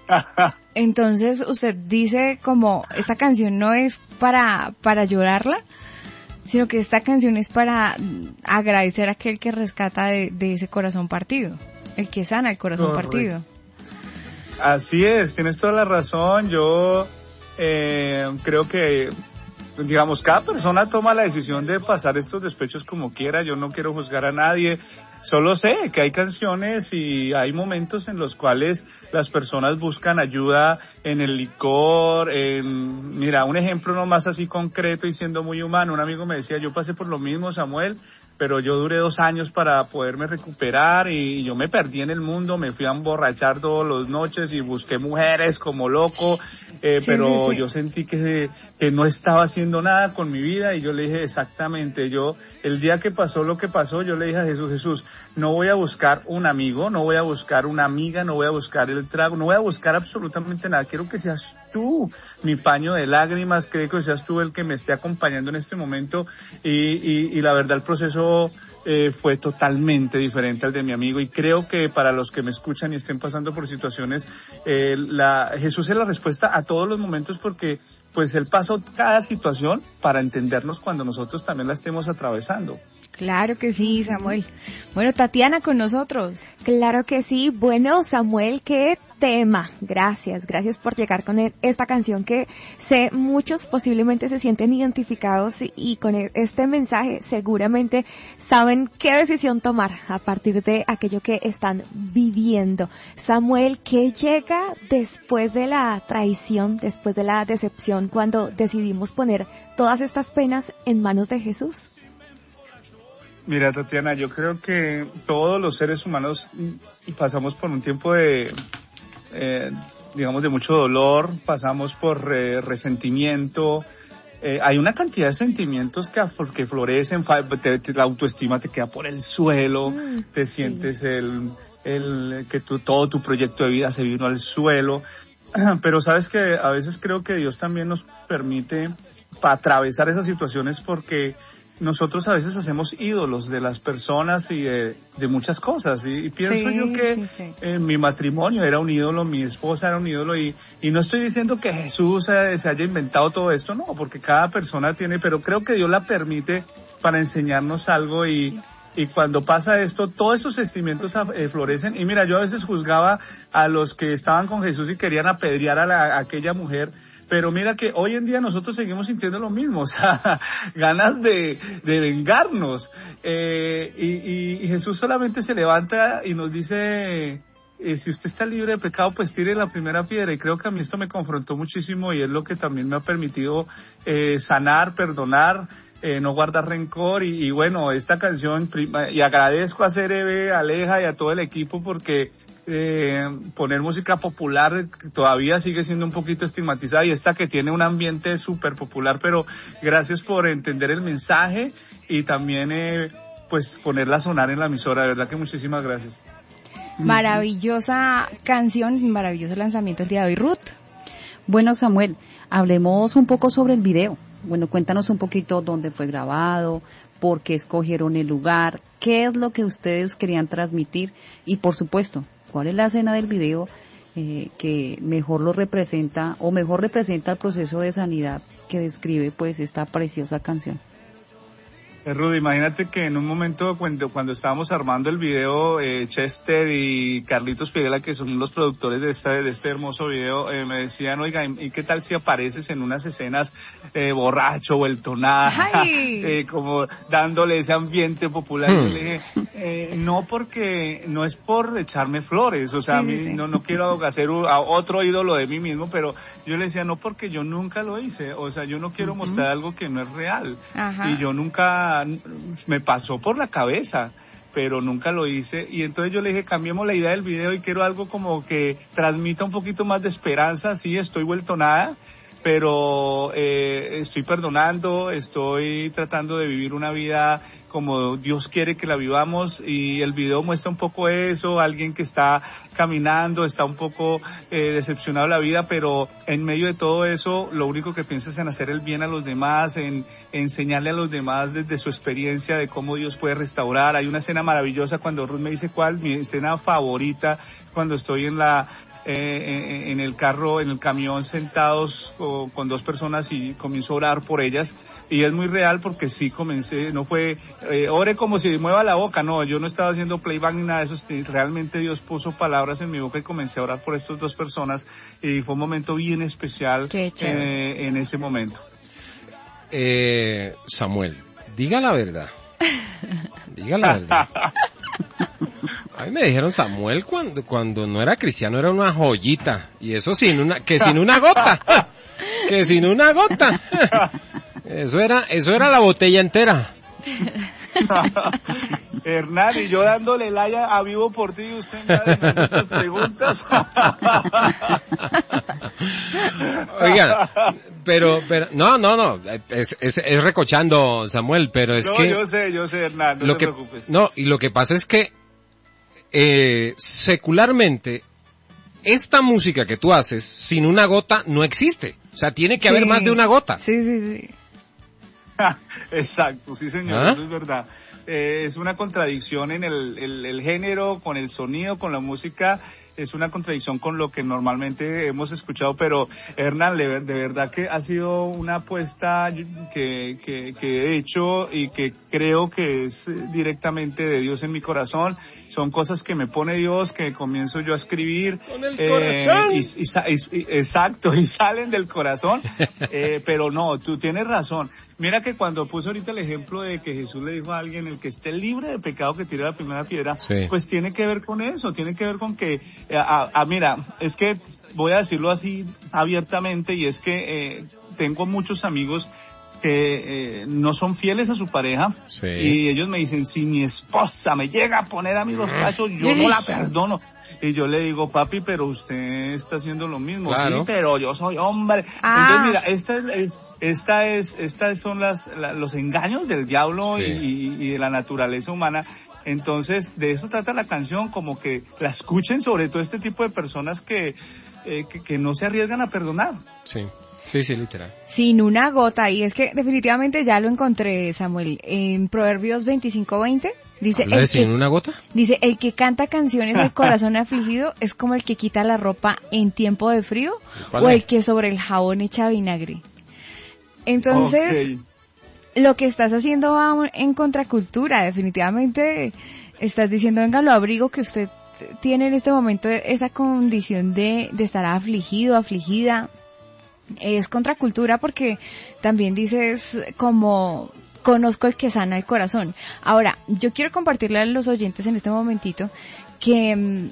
Entonces usted dice como esta canción no es para llorarla, sino que esta canción es para agradecer a aquel que rescata de ese corazón partido, el que sana el corazón partido. Así es, tienes toda la razón. Yo creo que, digamos, cada persona toma la decisión de pasar estos despechos como quiera. Yo no quiero juzgar a nadie. Solo sé que hay canciones y hay momentos en los cuales las personas buscan ayuda en el licor, mira, un ejemplo nomás así concreto y siendo muy humano. Un amigo me decía, yo pasé por lo mismo, Samuel, pero yo duré 2 años para poderme recuperar y yo me perdí en el mundo, me fui a emborrachar todas las noches y busqué mujeres como loco, pero yo sentí que no estaba haciendo nada con mi vida y yo le dije exactamente, el día que pasó lo que pasó, yo le dije a Jesús, no voy a buscar un amigo, no voy a buscar una amiga, no voy a buscar el trago, no voy a buscar absolutamente nada, quiero que seas tú mi paño de lágrimas, quiero que seas tú el que me esté acompañando en este momento y la verdad el proceso fue totalmente diferente al de mi amigo y creo que para los que me escuchan y estén pasando por situaciones, Jesús es la respuesta a todos los momentos porque pues Él pasó cada situación para entendernos cuando nosotros también la estemos atravesando. Claro que sí, Samuel. Bueno, Tatiana con nosotros. Claro que sí. Bueno, Samuel, qué tema. Gracias por llegar con esta canción que sé muchos posiblemente se sienten identificados y con este mensaje seguramente saben qué decisión tomar a partir de aquello que están viviendo. Samuel, ¿qué llega después de la traición, después de la decepción, cuando decidimos poner todas estas penas en manos de Jesús? Mira, Tatiana, yo creo que todos los seres humanos pasamos por un tiempo de mucho dolor, pasamos por resentimiento. Hay una cantidad de sentimientos que florecen, la autoestima te queda por el suelo, te sientes que todo tu proyecto de vida se vino al suelo. Pero sabes que a veces creo que Dios también nos permite atravesar esas situaciones porque nosotros a veces hacemos ídolos de las personas y de muchas cosas y pienso yo que mi matrimonio era un ídolo, mi esposa era un ídolo y no estoy diciendo que Jesús se haya inventado todo esto, no, porque cada persona tiene, pero creo que Dios la permite para enseñarnos algo y cuando pasa esto, todos esos sentimientos florecen y mira, yo a veces juzgaba a los que estaban con Jesús y querían apedrear a aquella mujer. Pero mira que hoy en día nosotros seguimos sintiendo lo mismo, o sea, ganas de vengarnos. Y Jesús solamente se levanta y nos dice, si usted está libre de pecado, pues tire la primera piedra. Y creo que a mí esto me confrontó muchísimo y es lo que también me ha permitido sanar, perdonar, no guardar rencor. Y bueno, esta canción, y agradezco a Cerebe, a Aleja y a todo el equipo porque poner música popular todavía sigue siendo un poquito estigmatizada y esta que tiene un ambiente súper popular, pero gracias por entender el mensaje y también pues ponerla a sonar en la emisora, de verdad que muchísimas gracias. Maravillosa canción, maravilloso lanzamiento el día de hoy, Ruth. Bueno, Samuel, hablemos un poco sobre el video. Bueno, cuéntanos un poquito dónde fue grabado, por qué escogieron el lugar, qué es lo que ustedes querían transmitir y por supuesto, ¿cuál es la escena del video que mejor lo representa o mejor representa el proceso de sanidad que describe pues esta preciosa canción? Rudy, imagínate que en un momento cuando estábamos armando el video, Chester y Carlitos Pirela, que son los productores de este hermoso video, me decían, oiga, ¿y qué tal si apareces en unas escenas borracho, vuelto nada, como dándole ese ambiente popular? Y le dije, no, porque no es por echarme flores, o sea, a mí no quiero hacer a otro ídolo de mí mismo, pero yo le decía, no, porque yo nunca lo hice, o sea, yo no quiero mostrar algo que no es real. Y yo nunca me pasó por la cabeza, pero nunca lo hice y entonces yo le dije cambiemos la idea del video y quiero algo como que transmita un poquito más de esperanza. Sí, estoy vuelto nada, pero estoy perdonando, estoy tratando de vivir una vida como Dios quiere que la vivamos y el video muestra un poco eso, alguien que está caminando, está un poco decepcionado de la vida, pero en medio de todo eso lo único que piensa es en hacer el bien a los demás, en enseñarle a los demás desde su experiencia de cómo Dios puede restaurar. Hay una escena maravillosa cuando Ruth me dice cuál, mi escena favorita, cuando estoy en la en el carro, en el camión, sentados con 2 personas y comienzo a orar por ellas. Y es muy real porque sí comencé, no fue, ore como si mueva la boca, no, yo no estaba haciendo playback ni nada de eso, realmente Dios puso palabras en mi boca y comencé a orar por estas 2 personas y fue un momento bien especial en ese momento. Samuel, diga la verdad. Diga la verdad. A mí me dijeron Samuel cuando no era cristiano era una joyita. Y eso sin una gota. Que sin una gota. Eso era la botella entera. Hernán, y yo dándole laya a vivo por ti, usted me da estas preguntas. Oiga, pero, no, es recochando, Samuel, pero es que... Yo sé, Hernán, no te preocupes. No, y lo que pasa es que, secularmente, esta música que tú haces, sin una gota, no existe. O sea, tiene que haber más de una gota. Sí. Exacto, sí señor, eso es verdad. Es una contradicción en el género, con el sonido, con la música, es una contradicción con lo que normalmente hemos escuchado, pero Hernán, de verdad que ha sido una apuesta que he hecho y que creo que es directamente de Dios en mi corazón. Son cosas que me pone Dios, que comienzo yo a escribir. Con el corazón. Exacto, y salen del corazón. Pero no, tú tienes razón. Mira que cuando puse ahorita el ejemplo de que Jesús le dijo a alguien, el que esté libre de pecado que tire la primera piedra, sí, pues tiene que ver con eso, tiene que ver con que, mira, es que voy a decirlo así abiertamente, y es que tengo muchos amigos que no son fieles a su pareja, sí, y ellos me dicen, si mi esposa me llega a poner a mí los cachos, yo no la perdono. Y yo le digo, papi, pero usted está haciendo lo mismo. Claro. Sí, pero yo soy hombre. Entonces, mira, estas son los engaños del diablo, sí, y de la naturaleza humana. Entonces, de eso trata la canción, como que la escuchen, sobre todo este tipo de personas que no se arriesgan a perdonar. Sí, literal. Sin una gota, y es que definitivamente ya lo encontré, Samuel, en Proverbios 25:20. Dice, sin una gota? Dice, el que canta canciones del corazón afligido es como el que quita la ropa en tiempo de frío, o el que sobre el jabón echa vinagre. Entonces, lo que estás haciendo va en contracultura, definitivamente estás diciendo, venga, lo abrigo que usted tiene en este momento esa condición de estar afligido, afligida. Es contracultura porque también dices como, conozco el que sana el corazón. Ahora, yo quiero compartirle a los oyentes en este momentito que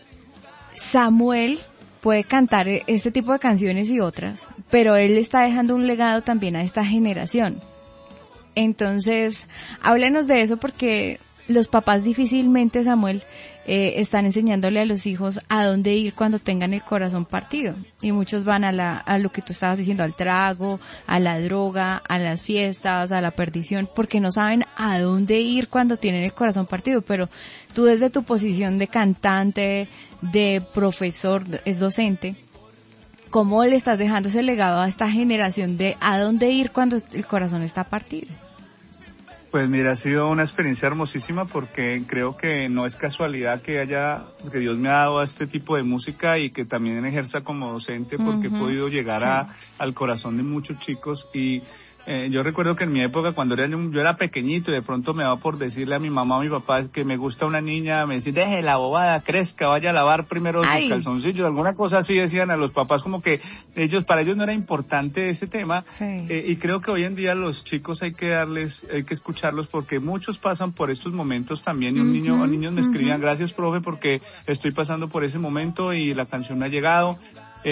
Samuel puede cantar este tipo de canciones y otras, pero él está dejando un legado también a esta generación. Entonces, háblenos de eso porque los papás difícilmente, Samuel, están enseñándole a los hijos a dónde ir cuando tengan el corazón partido. Y muchos van a lo que tú estabas diciendo, al trago, a la droga, a las fiestas, a la perdición, porque no saben a dónde ir cuando tienen el corazón partido. Pero tú desde tu posición de cantante, de profesor, es docente, ¿cómo le estás dejando ese legado a esta generación de a dónde ir cuando el corazón está partido? Pues mira, ha sido una experiencia hermosísima porque creo que no es casualidad que Dios me ha dado a este tipo de música y que también ejerza como docente porque he podido llegar al corazón de muchos chicos y yo recuerdo que en mi época cuando yo era pequeñito y de pronto me daba por decirle a mi mamá o a mi papá que me gusta una niña, me decían, deje la bobada, crezca, vaya a lavar primero sus calzoncillos, alguna cosa así decían a los papás como que para ellos no era importante ese tema, y creo que hoy en día los chicos hay que escucharlos porque muchos pasan por estos momentos también y niños me escribían, gracias profe porque estoy pasando por ese momento y la canción me ha llegado.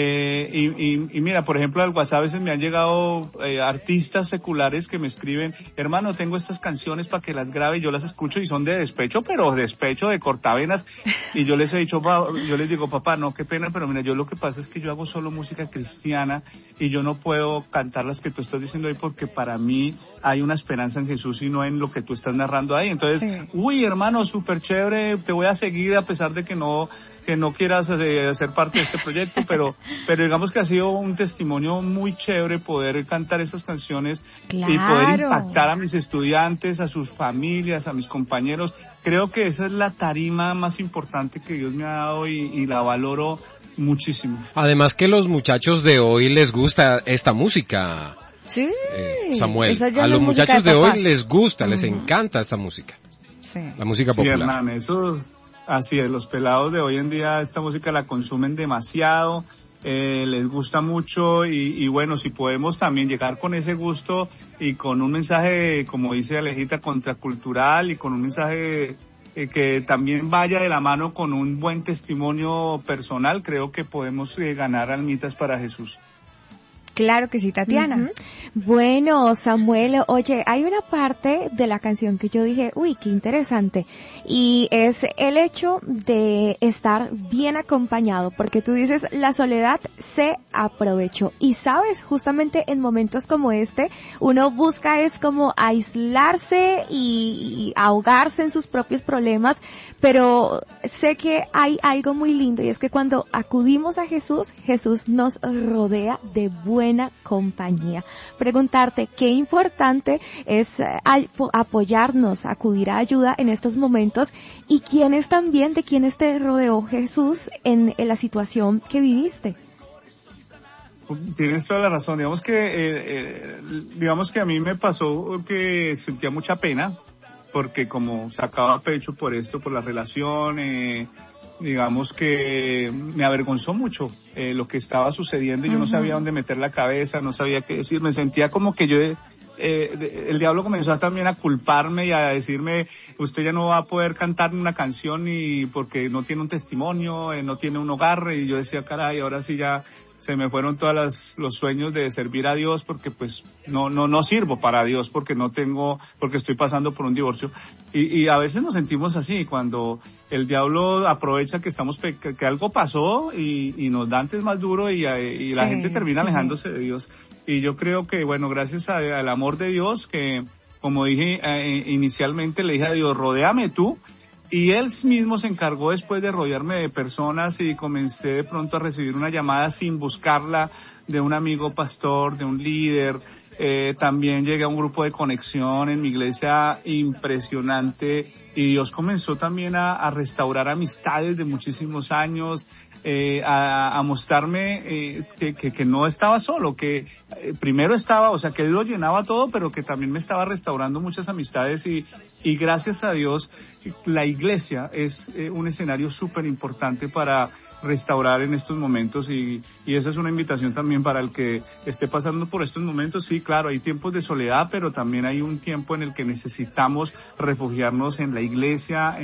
Y mira, por ejemplo, al WhatsApp a veces me han llegado artistas seculares que me escriben, hermano, tengo estas canciones para que las grabe, y yo las escucho y son de despecho, pero despecho de cortavenas, y yo les digo, papá, no, qué pena, pero mira, yo lo que pasa es que yo hago solo música cristiana y yo no puedo cantar las que tú estás diciendo ahí porque para mí hay una esperanza en Jesús y no en lo que tú estás narrando ahí. Entonces, hermano, súper chévere, te voy a seguir a pesar de que no quieras hacer parte de este proyecto, pero pero digamos que ha sido un testimonio muy chévere poder cantar estas canciones Claro. y poder impactar a mis estudiantes, a sus familias, a mis compañeros. Creo que esa es la tarima más importante que Dios me ha dado y la valoro muchísimo. Además que los muchachos de hoy les gusta esta música, Sí. Samuel. Esa ya A no los es música muchachos de de hoy papás. les gusta, les encanta esta música, Sí. la música Sí, popular. Hernán, eso, así es, los pelados de hoy en día esta música la consumen demasiado, les gusta mucho y bueno, si podemos también llegar con ese gusto y con un mensaje, como dice Alejita, contracultural y con un mensaje que también vaya de la mano con un buen testimonio personal, creo que podemos ganar almitas para Jesús. Claro que sí, Tatiana. Ujú. Bueno, Samuel, oye, hay una parte de la canción que yo dije, uy, qué interesante, y es el hecho de estar bien acompañado, porque tú dices, la soledad se aprovechó, y sabes, justamente en momentos como este, uno busca es como aislarse y ahogarse en sus propios problemas, pero sé que hay algo muy lindo, y es que cuando acudimos a Jesús, Jesús nos rodea de buena compañía. Preguntarte qué importante es apoyarnos, acudir a ayuda en estos momentos y de quiénes te rodeó Jesús en la situación que viviste. Tienes toda la razón. Digamos que a mí me pasó que sentía mucha pena porque como sacaba pecho por esto, por la relación, digamos que me avergonzó mucho lo que estaba sucediendo y yo no sabía dónde meter la cabeza, no sabía qué decir, me sentía como que el diablo comenzó también a culparme y a decirme, usted ya no va a poder cantar una canción y porque no tiene un testimonio, no tiene un hogar, y yo decía, caray, ahora sí ya se me fueron todos los sueños de servir a Dios porque pues no sirvo para Dios porque porque estoy pasando por un divorcio. Y a veces nos sentimos así cuando el diablo aprovecha que que algo pasó y nos da antes más duro y la gente termina alejándose de Dios. Y yo creo que, bueno, gracias al amor de Dios que, como dije inicialmente, le dije a Dios, rodéame tú. Y él mismo se encargó después de rodearme de personas y comencé de pronto a recibir una llamada sin buscarla de un amigo pastor, de un líder. También llegué a un grupo de conexión en mi iglesia impresionante y Dios comenzó también a restaurar amistades de muchísimos años, a mostrarme que no estaba solo, que primero estaba, o sea, que Dios lo llenaba todo, pero que también me estaba restaurando muchas amistades y gracias a Dios la iglesia es un escenario súper importante para restaurar en estos momentos y esa es una invitación también para el que esté pasando por estos momentos. Sí, claro, hay tiempos de soledad, pero también hay un tiempo en el que necesitamos refugiarnos en la iglesia,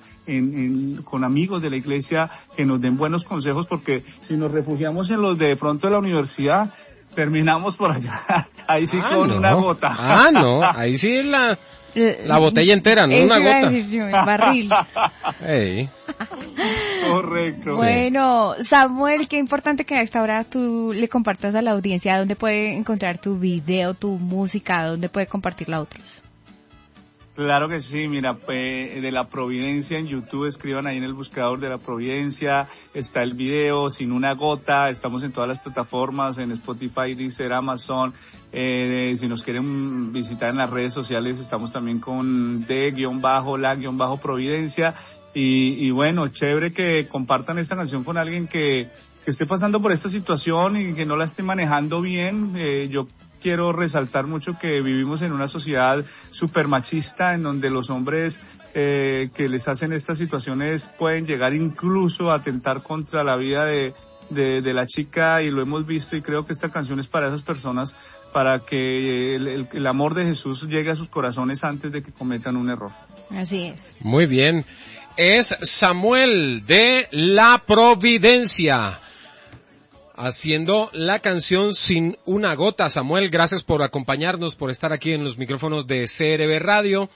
con amigos de la iglesia que nos den buenos consejos, porque si nos refugiamos en los de pronto de la universidad, terminamos por allá, ahí sí con una gota. No, ahí sí la botella entera, no una iba a gota. decir yo, el barril. Hey. Correcto. Bueno, Samuel, qué importante que a esta hora tú le compartas a la audiencia dónde puede encontrar tu video, tu música, dónde puede compartirla a otros. Claro que sí, mira, de La Providencia en YouTube, escriban ahí en el buscador de La Providencia, está el video Sin una gota, estamos en todas las plataformas, en Spotify, Deezer, Amazon, si nos quieren visitar en las redes sociales, estamos también con _la_providencia, y bueno, chévere que compartan esta canción con alguien que esté pasando por esta situación y que no la esté manejando bien. Yo quiero resaltar mucho que vivimos en una sociedad súper machista en donde los hombres que les hacen estas situaciones pueden llegar incluso a atentar contra la vida de la chica y lo hemos visto y creo que esta canción es para esas personas, para que el amor de Jesús llegue a sus corazones antes de que cometan un error. Así es. Muy bien. Es Samuel de La Providencia haciendo la canción Sin una gota. Samuel, gracias por acompañarnos, por estar aquí en los micrófonos de CRB Radio.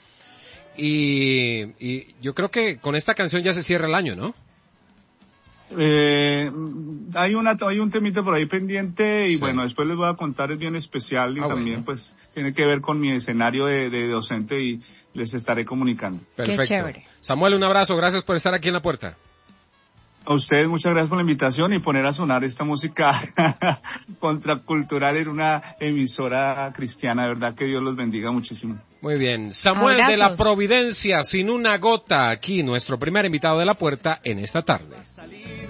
Y yo creo que con esta canción ya se cierra el año, ¿no? Hay un temita por ahí pendiente y sí. Bueno, después les voy a contar, es bien especial y también bueno. Pues tiene que ver con mi escenario de docente y les estaré comunicando. Perfecto. Qué chévere. Samuel, un abrazo, gracias por estar aquí en la puerta. A ustedes muchas gracias por la invitación y poner a sonar esta música contracultural en una emisora cristiana. De verdad que Dios los bendiga muchísimo. Muy bien. Samuel Abrazos. de la Providencia, Sin una gota, aquí nuestro primer invitado de la puerta en esta tarde.